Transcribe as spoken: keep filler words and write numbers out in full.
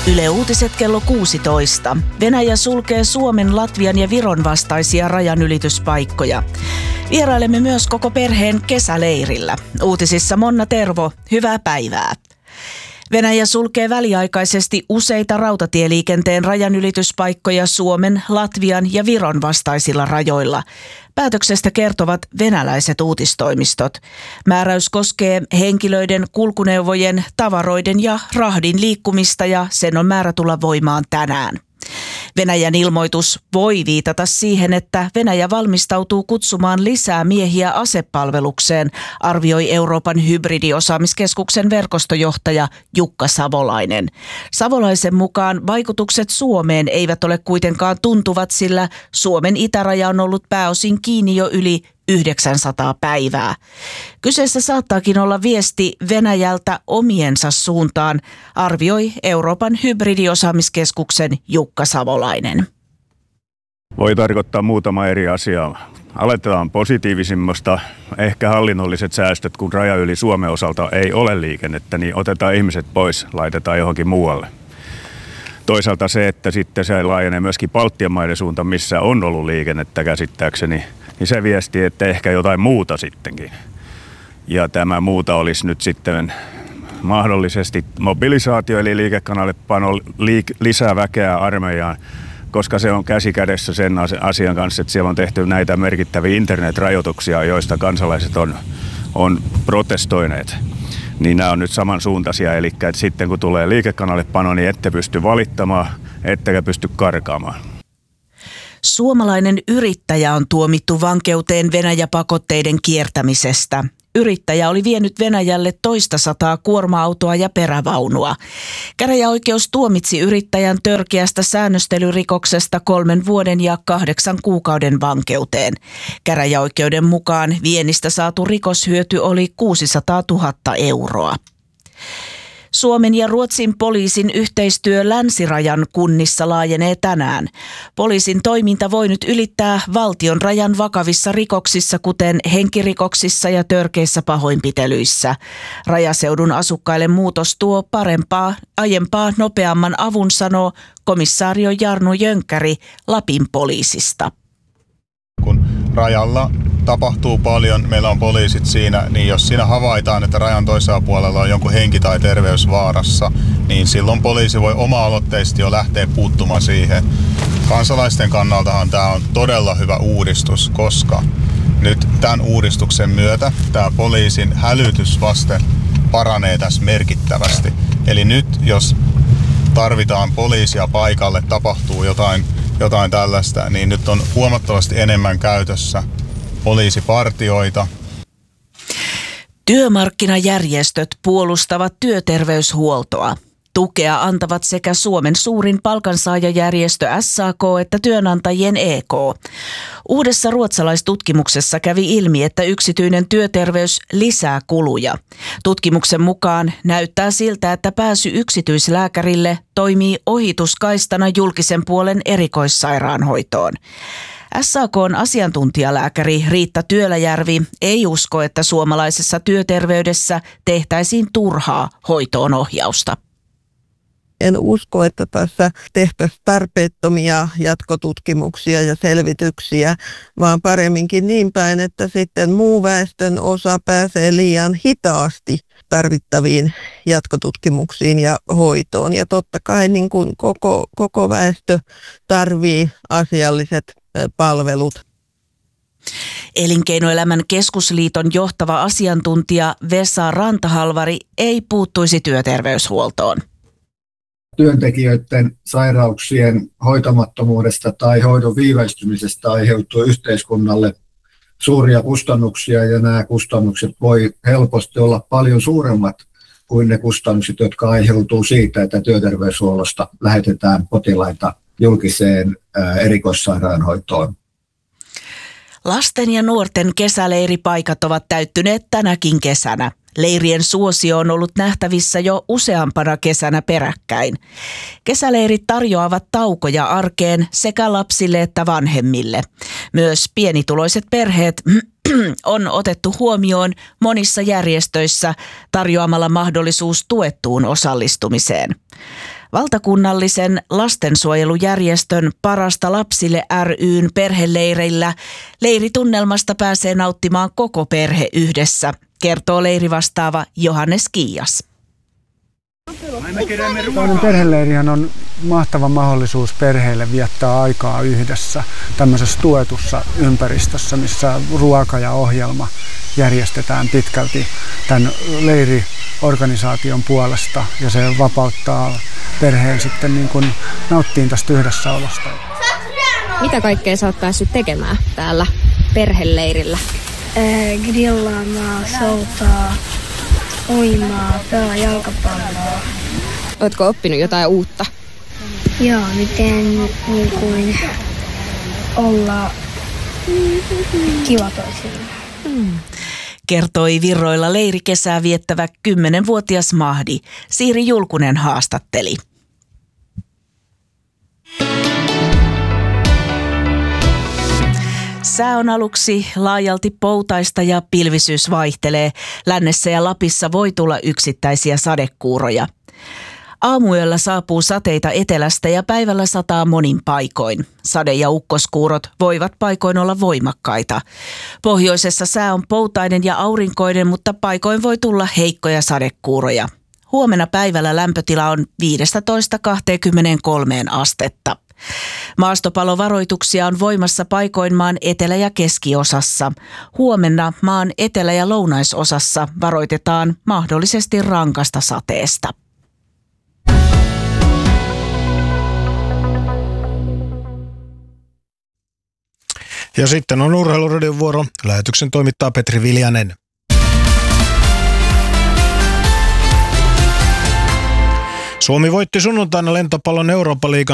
Yle Uutiset kello kuusitoista. Venäjä sulkee Suomen, Latvian ja Viron vastaisia rajanylityspaikkoja. Vierailemme myös koko perheen kesäleirillä. Uutisissa Monna Tervo, hyvää päivää. Venäjä sulkee väliaikaisesti useita rautatieliikenteen rajanylityspaikkoja Suomen, Latvian ja Viron vastaisilla rajoilla. Päätöksestä kertovat venäläiset uutistoimistot. Määräys koskee henkilöiden, kulkuneuvojen, tavaroiden ja rahdin liikkumista ja sen on määrä tulla voimaan tänään. Venäjän ilmoitus voi viitata siihen, että Venäjä valmistautuu kutsumaan lisää miehiä asepalvelukseen, arvioi Euroopan hybridiosaamiskeskuksen verkostojohtaja Jukka Savolainen. Savolaisen mukaan vaikutukset Suomeen eivät ole kuitenkaan tuntuvat, sillä Suomen itäraja on ollut pääosin kiinni jo yli yhdeksänsataa päivää. Kyseessä saattaakin olla viesti Venäjältä omiensa suuntaan, arvioi Euroopan hybridiosaamiskeskuksen Jukka Savolainen. Voi tarkoittaa muutama eri asiaa. Aletetaan positiivisimmasta, ehkä hallinnolliset säästöt, kun raja yli Suomen osalta ei ole liikennettä, niin otetaan ihmiset pois, laitetaan johonkin muualle. Toisaalta se, että sitten se laajenee myöskin Baltian maiden suuntaan, missä on ollut liikennettä käsittääkseni, niin se viesti, että ehkä jotain muuta sittenkin. Ja tämä muuta olisi nyt sitten mahdollisesti mobilisaatio, eli liikekannallepano liik- lisää väkeä armeijaan, koska se on käsi kädessä sen asian kanssa, että siellä on tehty näitä merkittäviä internetrajoituksia, joista kansalaiset on, on protestoineet. Niin nämä on nyt samansuuntaisia, eli että sitten kun tulee liikekannallepano, niin ette pysty valittamaan, ettekä pysty karkaamaan. Suomalainen yrittäjä on tuomittu vankeuteen Venäjä-pakotteiden kiertämisestä. Yrittäjä oli vienyt Venäjälle toista sataa kuorma-autoa ja perävaunua. Käräjäoikeus tuomitsi yrittäjän törkeästä säännöstelyrikoksesta kolmen vuoden ja kahdeksan kuukauden vankeuteen. Käräjäoikeuden mukaan viennistä saatu rikoshyöty oli kuusisataatuhatta euroa. Suomen ja Ruotsin poliisin yhteistyö länsirajan kunnissa laajenee tänään. Poliisin toiminta voi nyt ylittää valtion rajan vakavissa rikoksissa, kuten henkirikoksissa ja törkeissä pahoinpitelyissä. Rajaseudun asukkaille muutos tuo parempaa, aiempaa nopeamman avun, sanoo komissaario Jarno Jönkäri Lapin poliisista. Kun rajalla tapahtuu paljon, meillä on poliisit siinä, niin jos siinä havaitaan, että rajan toisella puolella on jonkun henki tai terveys vaarassa, niin silloin poliisi voi oma-aloitteisesti jo lähteä puuttumaan siihen. Kansalaisten kannaltahan tämä on todella hyvä uudistus, koska nyt tämän uudistuksen myötä tämä poliisin hälytysvaste paranee tässä merkittävästi. Eli nyt jos tarvitaan poliisia paikalle, tapahtuu jotain, jotain tällaista, niin nyt on huomattavasti enemmän käytössä poliisipartioita. Työmarkkinajärjestöt puolustavat työterveyshuoltoa. Tukea antavat sekä Suomen suurin palkansaajajärjestö S A K että työnantajien E K. Uudessa ruotsalaistutkimuksessa kävi ilmi, että yksityinen työterveys lisää kuluja. Tutkimuksen mukaan näyttää siltä, että pääsy yksityislääkärille toimii ohituskaistana julkisen puolen erikoissairaanhoitoon. S A K:n asiantuntijalääkäri Riitta Työläjärvi ei usko, että suomalaisessa työterveydessä tehtäisiin turhaa hoitoon ohjausta. En usko, että tässä tehtäisiin tarpeettomia jatkotutkimuksia ja selvityksiä, vaan paremminkin niin päin, että sitten muu väestön osa pääsee liian hitaasti tarvittaviin jatkotutkimuksiin ja hoitoon. Ja totta kai niin kuin koko, koko väestö tarvitsee asialliset palvelut. Elinkeinoelämän keskusliiton johtava asiantuntija Vesa Rantahalvari ei puuttuisi työterveyshuoltoon. Työntekijöiden sairauksien hoitamattomuudesta tai hoidon viivästymisestä aiheutuu yhteiskunnalle suuria kustannuksia, ja nämä kustannukset voi helposti olla paljon suuremmat kuin ne kustannukset, jotka aiheutuu siitä, että työterveyshuollosta lähetetään potilaita julkiseen erikoissairaanhoitoon. Lasten ja nuorten kesäleiripaikat ovat täyttyneet tänäkin kesänä. Leirien suosio on ollut nähtävissä jo useampana kesänä peräkkäin. Kesäleirit tarjoavat taukoja arkeen sekä lapsille että vanhemmille. Myös pienituloiset perheet on otettu huomioon monissa järjestöissä tarjoamalla mahdollisuus tuettuun osallistumiseen. Valtakunnallisen lastensuojelujärjestön Parasta lapsille ry:n perheleireillä leiritunnelmasta pääsee nauttimaan koko perhe yhdessä, kertoo leirivastaava Johannes Kiias. Tällainen perheleirihän on mahtava mahdollisuus perheille viettää aikaa yhdessä tämmöisessä tuetussa ympäristössä, missä ruoka ja ohjelma järjestetään pitkälti tämän leiriorganisaation puolesta ja se vapauttaa perheen sitten niin kuin nauttiin tästä yhdessäolosta. Mitä kaikkea sä oot päässyt tekemään täällä perheleirillä? Ee, grillaamaan, soutaa, uimaa, pelaa jalkapalloa. Ootko oppinut jotain uutta? Joo, miten niin kuin olla kiva toisilleen. Hmm. Kertoi Virroilla leirikesää viettävä kymmenvuotias Mahdi. Siiri Julkunen haastatteli. Sää on aluksi laajalti poutaista ja pilvisyys vaihtelee. Lännessä ja Lapissa voi tulla yksittäisiä sadekuuroja. Aamuyöllä saapuu sateita etelästä ja päivällä sataa monin paikoin. Sade- ja ukkoskuurot voivat paikoin olla voimakkaita. Pohjoisessa sää on poutainen ja aurinkoinen, mutta paikoin voi tulla heikkoja sadekuuroja. Huomenna päivällä lämpötila on viisitoista kaksikymmentäkolme astetta. Maastopalovaroituksia on voimassa paikoin maan etelä- ja keskiosassa. Huomenna maan etelä- ja lounaisosassa varoitetaan mahdollisesti rankasta sateesta. Ja sitten on Urheiluradion vuoro. Lähetyksen toimittaa Petri Viljanen. Suomi voitti sunnuntaina lentopallon Eurooppa-liigan